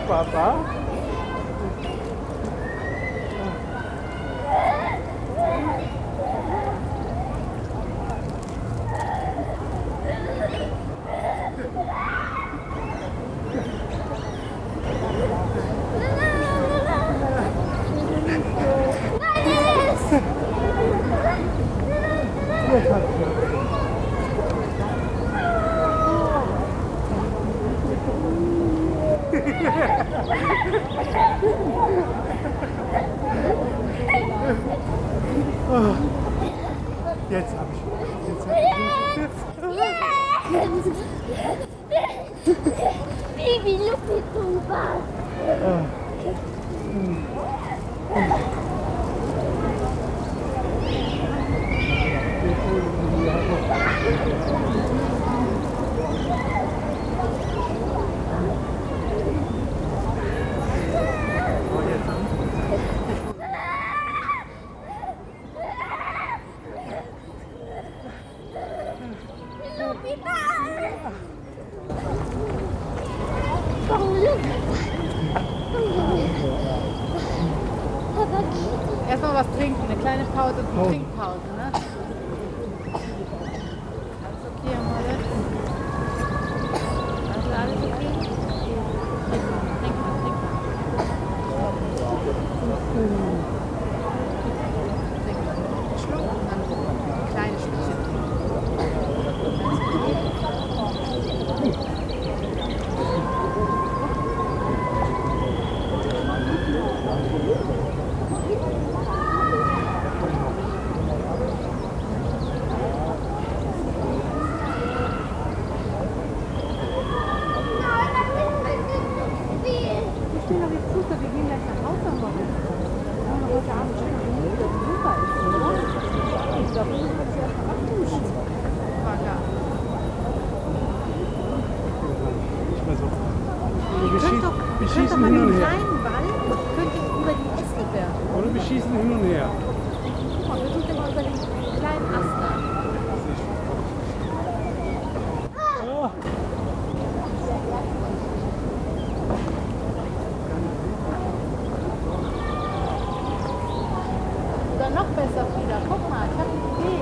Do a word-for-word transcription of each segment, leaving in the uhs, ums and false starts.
Papa. Oh, jetzt hab ich. Jetzt hab ich. Baby, look at Tuba. Erstmal was trinken, eine kleine Pause, eine Oh. Trinkpause, ne? Alles okay, Amore? Also alles okay? Trink mal, trink mal. Trink mal. Schluck und dann ein kleines Stückchen trinken. Wir schießen, wir schießen mal hin mit und dem her. kleinen Ball könnt ihr über die Äste werfen. Oder wir schießen hin und her. Guck mal, versucht immer über den kleinen Ast da. Oh. Oder noch besser, Frieda. Guck mal, ich habe eine Idee.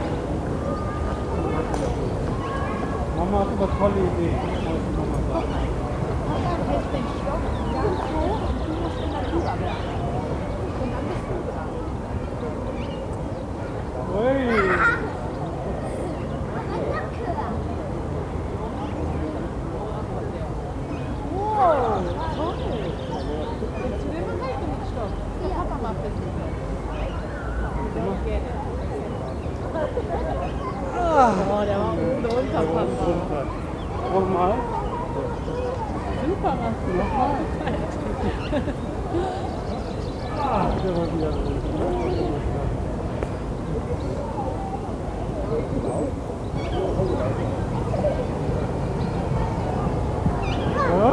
Mama hat eine tolle Idee. Guck mal. Mama hält den Stock ganz hoch und du musst immer drüber werfen. Und dann bist du dran. Ui. Wow, toll. Jetzt will man gleich mit dem Stock. Der Papa mal versuchen. Sehr gerne. Ah. Oh, der war unten runter, Papa. Nochmal. Super, machst du nochmal. Ah, der war wieder drin. Ja?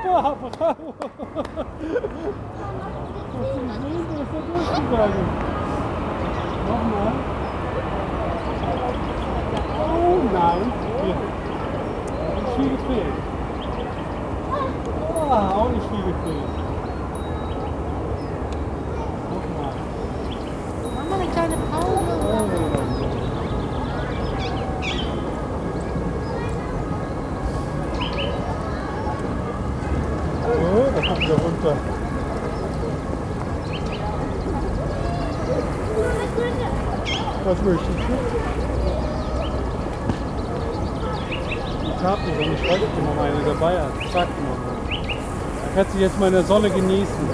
Ja, bravo. Das ist ein Schwede, ist da durchgegangen. Nochmal. Oh nein. Hier. Hat viel gefehlt. Ah, auch nicht viel gefehlt. Nochmal. Machen wir eine kleine Pause. Oh, da kommt wieder runter. Was möchtest du? Ich hab nicht, und ich wollte dir mal eine dabei hat. Sag mir mal. Da kannst du jetzt mal in der Sonne genießen.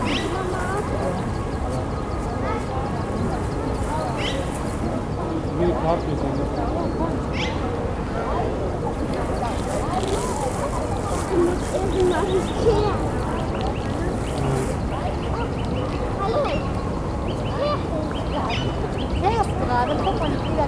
Wie die Parkbesitzer. Du fährst gerade, guck mal, ich wieder